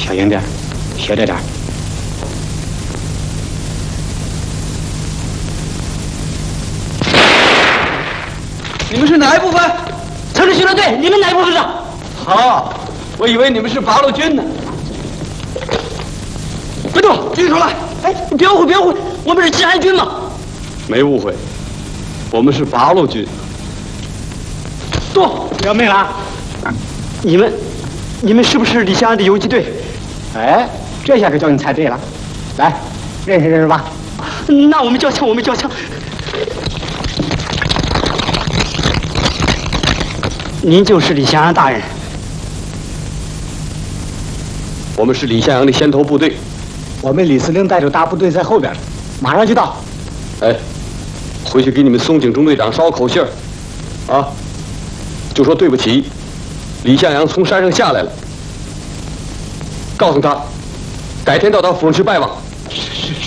小心点，斜着点。 你们是哪一部分？ 城市巡逻队，你们哪一部分的？ 好，我以为你们是八路军呢。别动，举手来！ 哎，你别误会，别误会，我们是治安军嘛。 没误会，我们是八路军。 动！ 要命了！ 你们是不是李香安的游击队？ 哎，这下可叫你猜对了。来，认识认识吧。 那我们交枪，我们交枪。您就是李香安大人。 我们是李向阳的先头部队。 我们李司令带着大部队在后边，马上就到。 哎，回去给你们松井中队长捎口信儿，啊，就说对不起，李向阳从山上下来了，告诉他，改天到他府上去拜望。